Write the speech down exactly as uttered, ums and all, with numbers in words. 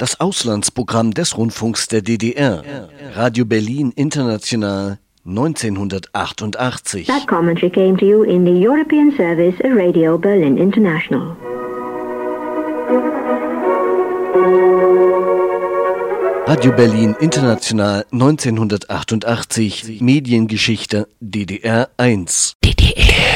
Das Auslandsprogramm des Rundfunks der D D R. Radio Berlin International neunzehnhundertachtundachtzig. That commentary came to you in the European service of Radio Berlin International. Radio Berlin International neunzehnhundertachtundachtzig. Mediengeschichte D D R eins. D D R